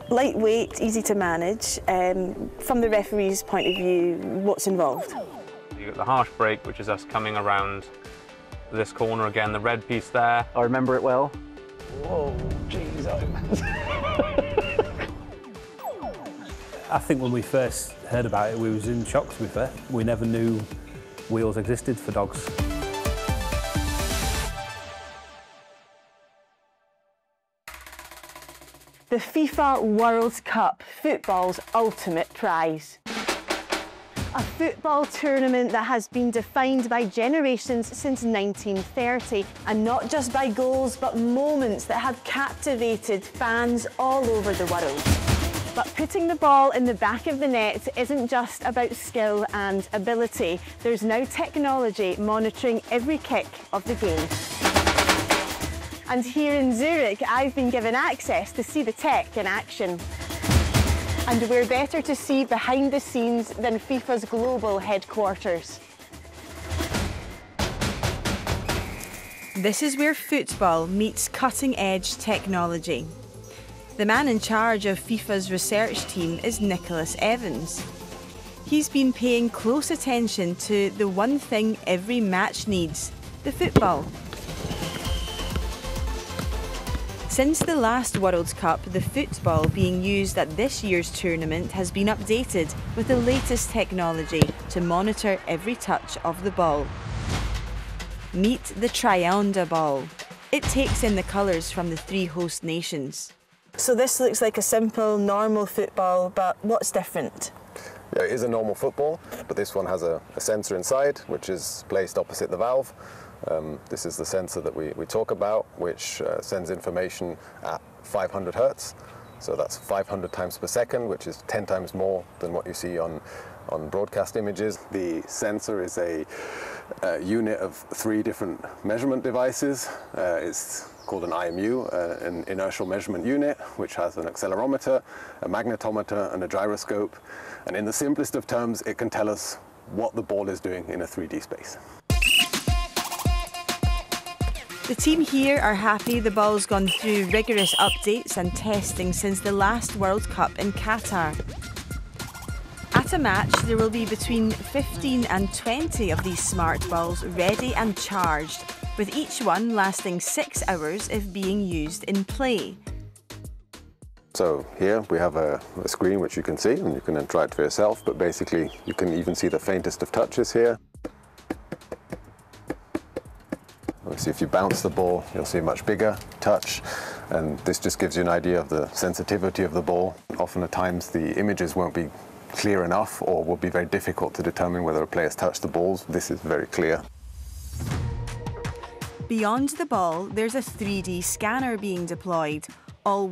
Lightweight, easy to manage. From the referee's point of view, what's involved? You've got the harsh break, which is us coming around this corner again, the red piece there. I remember it well. Whoa, jeez. I think when we first heard about it, we was in shock, to be fair. We never knew wheels existed for dogs. The FIFA World Cup, football's ultimate prize. A football tournament that has been defined by generations since 1930, and not just by goals, but moments that have captivated fans all over the world. But putting the ball in the back of the net isn't just about skill and ability. There's now technology monitoring every kick of the game. And here in Zurich, I've been given access to see the tech in action. And we're better to see behind the scenes than FIFA's global headquarters. This is where football meets cutting-edge technology. The man in charge of FIFA's research team is Nicholas Evans. He's been paying close attention to the one thing every match needs, the football. Since the last World Cup, the football being used at this year's tournament has been updated with the latest technology to monitor every touch of the ball. Meet the Trianda ball. It takes in the colours from the 3 host nations. So this looks like a simple, normal football, but what's different? Yeah, it is a normal football, but this one has a sensor inside, which is placed opposite the valve. This is the sensor that we talk about, which sends information at 500 hertz. So that's 500 times per second, which is 10 times more than what you see on broadcast images. The sensor is a unit of 3 different measurement devices. It's called an IMU, an inertial measurement unit, which has an accelerometer, a magnetometer, and a gyroscope. And in the simplest of terms, it can tell us what the ball is doing in a 3D space. The team here are happy the ball's gone through rigorous updates and testing since the last World Cup in Qatar. At a match, there will be between 15 and 20 of these smart balls ready and charged, with each one lasting 6 hours if being used in play. So here we have a screen which you can see, and you can then try it for yourself, but basically you can even see the faintest of touches here. Obviously, if you bounce the ball, you'll see a much bigger touch, and this just gives you an idea of the sensitivity of the ball. Often at times the images won't be clear enough, or will be very difficult to determine whether a player's touched the balls. This is very clear. Beyond the ball, there's a 3D scanner being deployed. All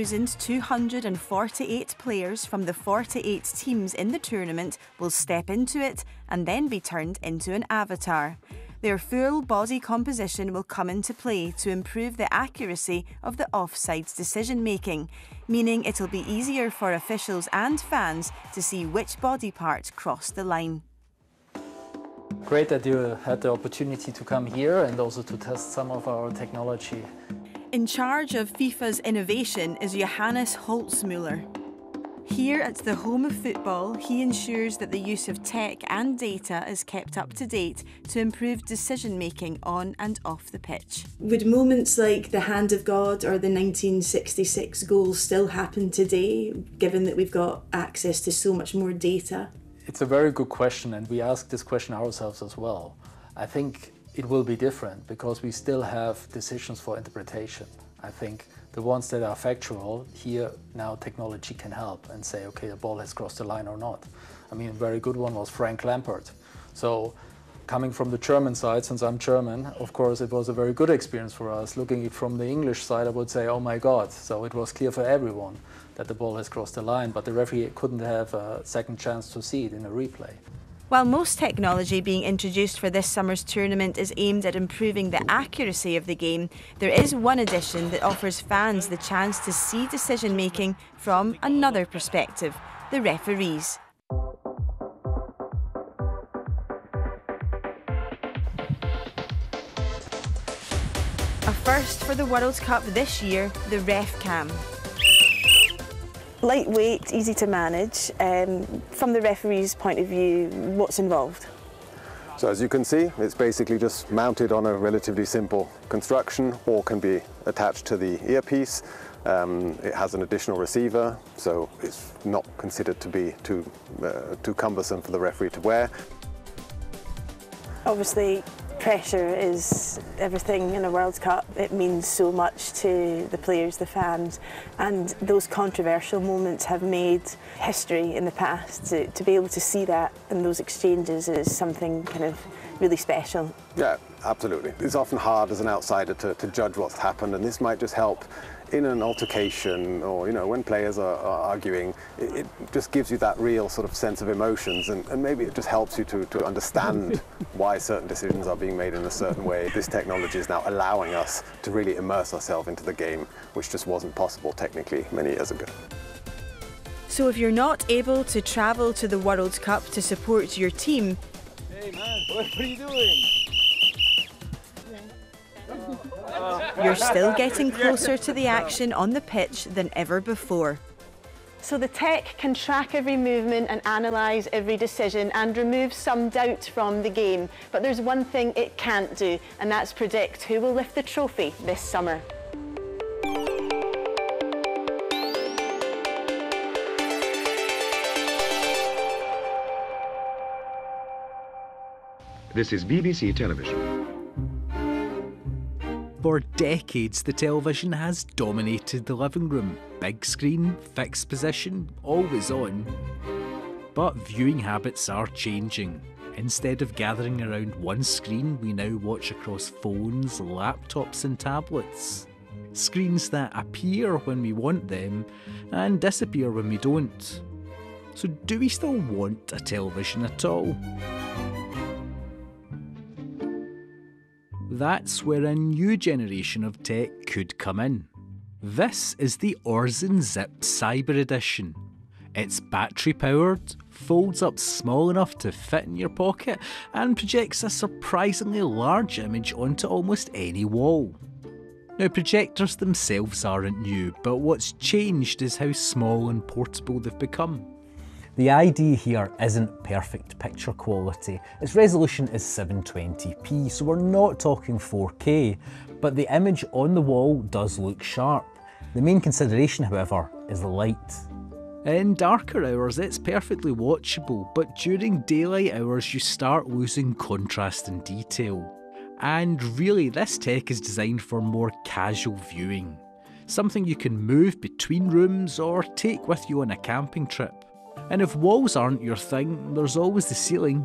1,248 players from the 48 teams in the tournament will step into it and then be turned into an avatar. Their full body composition will come into play to improve the accuracy of the offsides decision-making, meaning it'll be easier for officials and fans to see which body part crossed the line. Great that you had the opportunity to come here and also to test some of our technology. In charge of FIFA's innovation is Johannes Holzmüller. Here at the home of football, he ensures that the use of tech and data is kept up to date to improve decision-making on and off the pitch. Would moments like the Hand of God or the 1966 goal still happen today, given that we've got access to so much more data? It's a very good question, and we ask this question ourselves as well. I think it will be different because we still have decisions for interpretation. I think the ones that are factual, here now technology can help and say, okay, the ball has crossed the line or not. I mean, a very good one was Frank Lampard. So coming from the German side, since I'm German, of course it was a very good experience for us. Looking at it from the English side, I would say, oh my God. So it was clear for everyone that the ball has crossed the line, but the referee couldn't have a second chance to see it in a replay. While most technology being introduced for this summer's tournament is aimed at improving the accuracy of the game, there is one addition that offers fans the chance to see decision-making from another perspective, the referees. A first for the World Cup this year, the RefCam. Lightweight, easy to manage. From the referee's point of view, what's involved? So as you can see, it's basically just mounted on a relatively simple construction, or can be attached to the earpiece. It has an additional receiver, so it's not considered to be too cumbersome for the referee to wear. Obviously, pressure is everything in a World Cup. It means so much to the players, the fans, and those controversial moments have made history in the past. To be able to see that in those exchanges is something kind of really special. Yeah, absolutely. It's often hard as an outsider to judge what's happened, and this might just help in an altercation, or when players are arguing. It just gives you that real sort of sense of emotions, and maybe it just helps you to understand why certain decisions are being made in a certain way. This technology is now allowing us to really immerse ourselves into the game, which just wasn't possible technically many years ago. So if you're not able to travel to the World Cup to support your team, hey man, what are you doing? you're still getting closer to the action on the pitch than ever before. So the tech can track every movement and analyse every decision and remove some doubt from the game. But there's one thing it can't do, and that's predict who will lift the trophy this summer. This is BBC Television. For decades, the television has dominated the living room. Big screen, fixed position, always on. But viewing habits are changing. Instead of gathering around one screen, we now watch across phones, laptops and tablets. Screens that appear when we want them and disappear when we don't. So do we still want a television at all? That's where a new generation of tech could come in. This is the Orzen Zip Cyber Edition. It's battery powered, folds up small enough to fit in your pocket, and projects a surprisingly large image onto almost any wall. Now, projectors themselves aren't new, but what's changed is how small and portable they've become. The idea here isn't perfect picture quality. Its resolution is 720p, so we're not talking 4K, but the image on the wall does look sharp. The main consideration, however, is the light. In darker hours, it's perfectly watchable, but during daylight hours, you start losing contrast and detail. And really, this tech is designed for more casual viewing. Something you can move between rooms or take with you on a camping trip. And if walls aren't your thing, there's always the ceiling.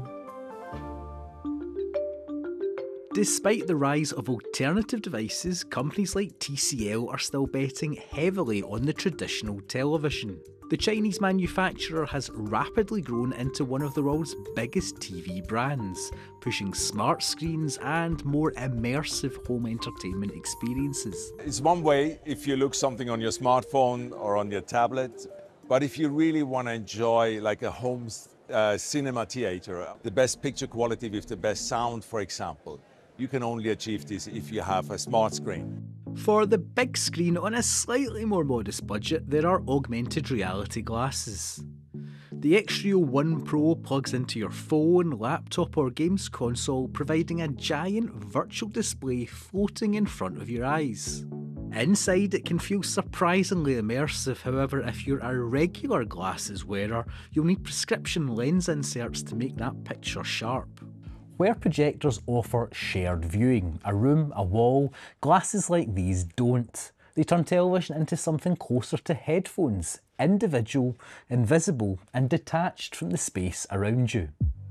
Despite the rise of alternative devices, companies like TCL are still betting heavily on the traditional television. The Chinese manufacturer has rapidly grown into one of the world's biggest TV brands, pushing smart screens and more immersive home entertainment experiences. It's one way if you look something on your smartphone or on your tablet. But if you really want to enjoy like a home cinema theater, the best picture quality with the best sound, for example, you can only achieve this if you have a smart screen. For the big screen on a slightly more modest budget, there are augmented reality glasses. The Xtrio One Pro plugs into your phone, laptop or games console, providing a giant virtual display floating in front of your eyes. Inside, it can feel surprisingly immersive. However, if you're a regular glasses wearer, you'll need prescription lens inserts to make that picture sharp. Where projectors offer shared viewing, a room, a wall, glasses like these don't. They turn television into something closer to headphones, individual, invisible, and detached from the space around you.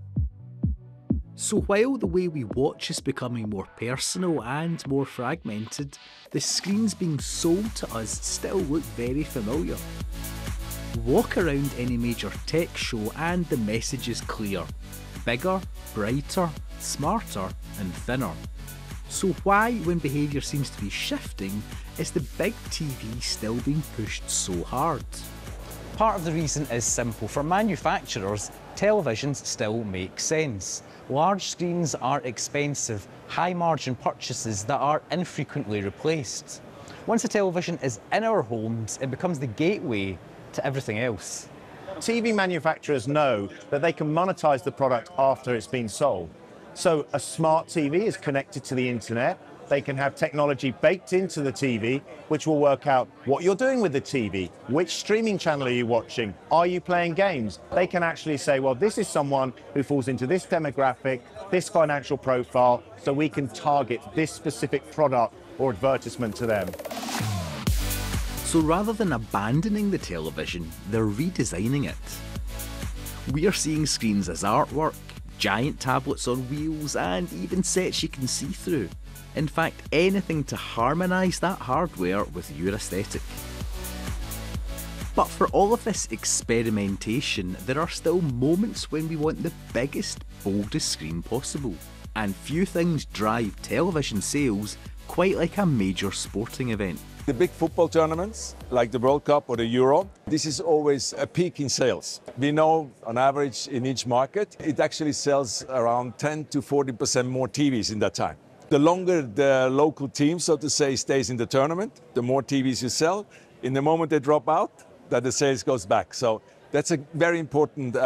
So while the way we watch is becoming more personal and more fragmented, the screens being sold to us still look very familiar. Walk around any major tech show and the message is clear. Bigger, brighter, smarter and thinner. So why, when behaviour seems to be shifting, is the big TV still being pushed so hard? Part of the reason is simple. For manufacturers, televisions still make sense. Large screens are expensive, high-margin purchases that are infrequently replaced. Once a television is in our homes, it becomes the gateway to everything else. TV manufacturers know that they can monetize the product after it's been sold. So a smart TV is connected to the internet. They can have technology baked into the TV, which will work out what you're doing with the TV, which streaming channel are you watching, are you playing games? They can actually say, well, this is someone who falls into this demographic, this financial profile, so we can target this specific product or advertisement to them. So rather than abandoning the television, they're redesigning it. We are seeing screens as artwork, giant tablets on wheels, and even sets you can see through. In fact, anything to harmonise that hardware with your aesthetic. But for all of this experimentation, there are still moments when we want the biggest, boldest screen possible. And few things drive television sales quite like a major sporting event. The big football tournaments, like the World Cup or the Euro, this is always a peak in sales. We know on average in each market, it actually sells around 10 to 40% more TVs in that time. The longer the local team, so to say, stays in the tournament, the more TVs you sell. In the moment they drop out, that the sales goes back. So that's a very important